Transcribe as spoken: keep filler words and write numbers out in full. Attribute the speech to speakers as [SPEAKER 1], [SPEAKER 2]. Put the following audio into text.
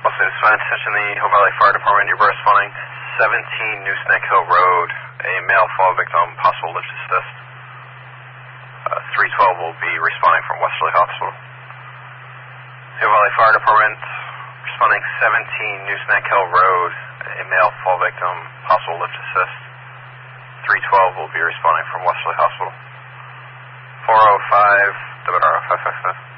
[SPEAKER 1] Also, it's fine attention the Hill Valley Fire Department. You're responding seventeen News Neck Hill Road. A male fall victim, possible lift assist. Uh, three twelve will be responding from Westerly Hospital. Hill Valley Fire Department, responding seventeen News Neck Hill Road. A male fall victim, possible lift assist. three twelve will be responding from Westerly Hospital. four oh five, W R five five five.